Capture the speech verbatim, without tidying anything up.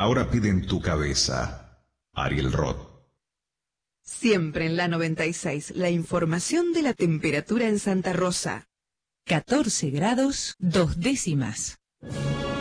ahora piden tu cabeza. Ariel Roth. Siempre en la noventa y seis, la información de la temperatura en Santa Rosa. catorce grados, dos décimas.